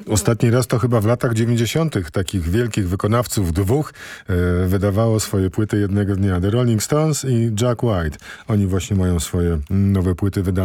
Ostatni raz to chyba w latach 90. takich wielkich wykonawców dwóch wydawało swoje płyty jednego dnia. The Rolling Stones i Jack White. Oni właśnie mają swoje nowe płyty wydane.